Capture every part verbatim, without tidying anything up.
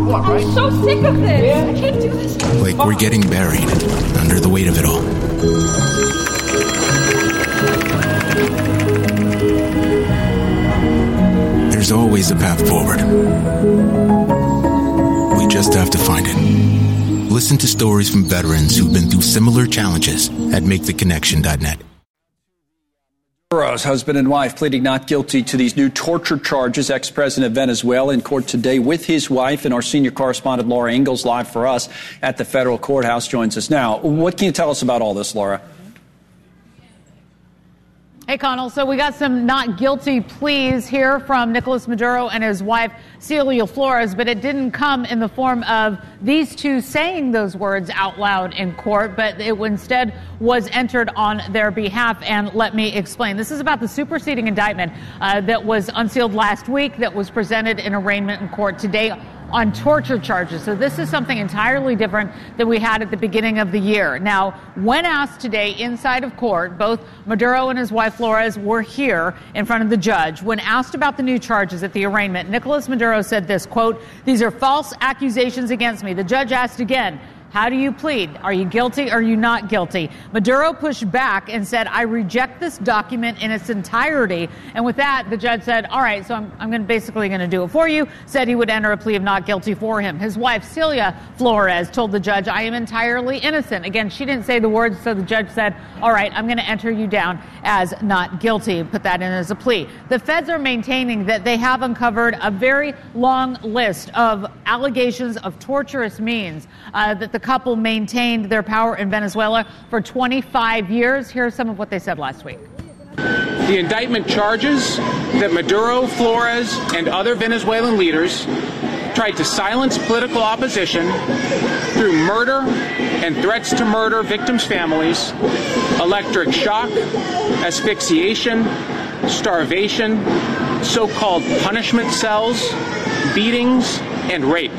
one, right? I'm so sick of this. Yeah. I can't do this. Like we're getting buried under the weight of it all. There's always a path forward. We just have to find it. Listen to stories from veterans who've been through similar challenges at make the connection dot net. Maduro's husband and wife pleading not guilty to these new torture charges. Ex-president of Venezuela in court today with his wife, and our senior correspondent Laura Ingalls live for us at the federal courthouse joins us now. What can you tell us about all this, Laura? Hey, Connell. So we got some not guilty pleas here from Nicolas Maduro and his wife, Celia Flores, but it didn't come in the form of these two saying those words out loud in court, but it instead was entered on their behalf. And let me explain. This is about the superseding indictment uh, that was unsealed last week that was presented in arraignment in court today on torture charges. So this is something entirely different than we had at the beginning of the year. Now, when asked today inside of court, both Maduro and his wife Flores were here in front of the judge. When asked about the new charges at the arraignment, Nicolas Maduro said this, quote, "These are false accusations against me." The judge asked again, "How do you plead? Are you guilty or are you not guilty?" Maduro pushed back and said, "I reject this document in its entirety." And with that, the judge said, all right, so I'm, I'm going to basically going to do it for you, said he would enter a plea of not guilty for him. His wife, Celia Flores, told the judge, "I am entirely innocent." Again, she didn't say the words, so the judge said, all right, I'm going to enter you down as not guilty, put that in as a plea. The feds are maintaining that they have uncovered a very long list of allegations of torturous means uh, that the couple maintained their power in Venezuela for twenty-five years. Here's some of what they said last week. The indictment charges that Maduro, Flores, and other Venezuelan leaders tried to silence political opposition through murder and threats to murder victims' families, electric shock, asphyxiation, starvation, so-called punishment cells, beatings, and rape.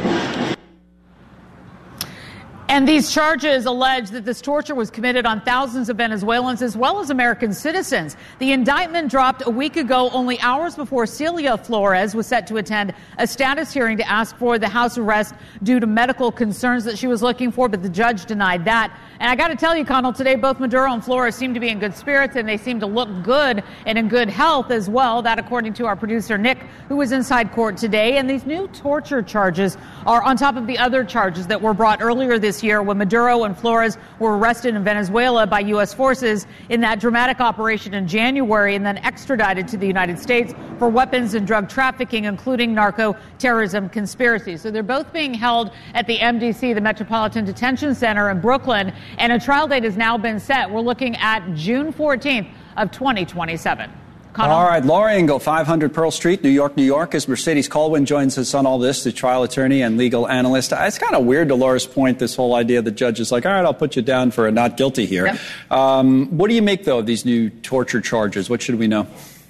And these charges allege that this torture was committed on thousands of Venezuelans as well as American citizens. The indictment dropped a week ago, only hours before Celia Flores was set to attend a status hearing to ask for the house arrest due to medical concerns that she was looking for, but the judge denied that. And I got to tell you, Connell, today both Maduro and Flores seem to be in good spirits, and they seem to look good and in good health as well. That according to our producer, Nick, who was inside court today. And these new torture charges are on top of the other charges that were brought earlier this year when Maduro and Flores were arrested in Venezuela by U S forces in that dramatic operation in January and then extradited to the United States for weapons and drug trafficking, including narco-terrorism conspiracies. So they're both being held at the M D C, the Metropolitan Detention Center in Brooklyn, and a trial date has now been set. We're looking at June fourteenth of twenty twenty-seven. Connell? All right, Laura Ingle, five hundred Pearl Street, New York, New York, as Mercedes Colwin joins us on all this, the trial attorney and legal analyst. It's kind of weird to Laura's point, this whole idea the judge is like, all right, I'll put you down for a not guilty here. Yep. Um, what do you make, though, of these new torture charges? What should we know?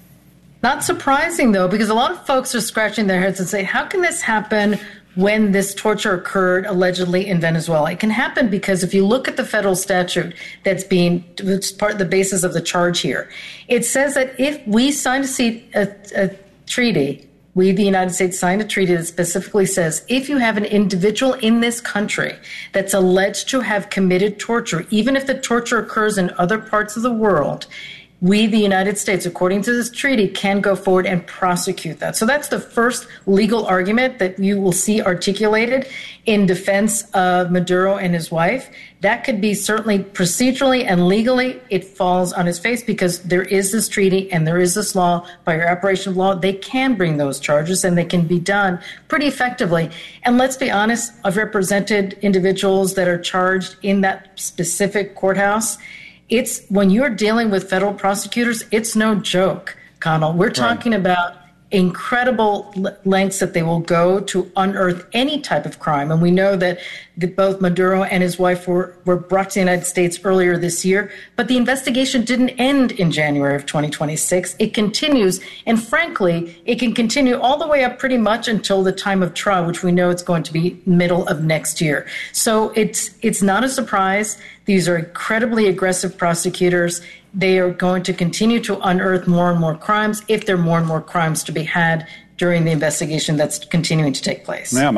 Not surprising, though, because a lot of folks are scratching their heads and say, how can this happen when this torture occurred allegedly in Venezuela? It can happen because if you look at the federal statute that's being, it's part of the basis of the charge here, it says that if we sign a, a, a treaty, we, the United States, signed a treaty that specifically says if you have an individual in this country that's alleged to have committed torture, even if the torture occurs in other parts of the world, we, the United States, according to this treaty, can go forward and prosecute that. So that's the first legal argument that you will see articulated in defense of Maduro and his wife. That could be certainly procedurally and legally, it falls on his face because there is this treaty and there is this law. By your operation of law, they can bring those charges and they can be done pretty effectively. And let's be honest, I've represented individuals that are charged in that specific courthouse. It's when you're dealing with federal prosecutors, it's no joke, Connell. We're talking right. about incredible lengths that they will go to unearth any type of crime. And we know that the, both Maduro and his wife were, were brought to the United States earlier this year. But the investigation didn't end in January of twenty twenty-six. It continues. And frankly, it can continue all the way up pretty much until the time of trial, which we know it's going to be middle of next year. So it's it's not a surprise. These are incredibly aggressive prosecutors. They are going to continue to unearth more and more crimes if there are more and more crimes to be had during the investigation that's continuing to take place. Yeah,